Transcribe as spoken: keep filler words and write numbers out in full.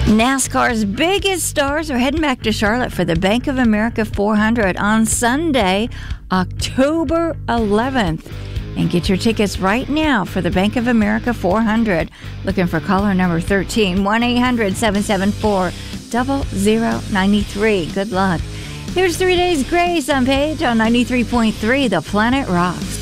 NASCAR's biggest stars are heading back to Charlotte for the Bank of America four hundred on Sunday, October eleventh. And get your tickets right now for the Bank of America four hundred. Looking for caller number thirteen, one eight hundred seven seven four zero zero nine three. Good luck. Here's Three Days Grace on Page on ninety-three point three The Planet Rocks.